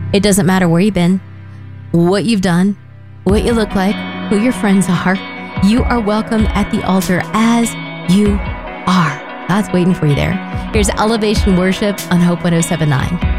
It doesn't matter where you've been, what you've done, what you look like, who your friends are. You are welcome at the altar as you are. God's waiting for you there. Here's Elevation Worship on Hope 107.9.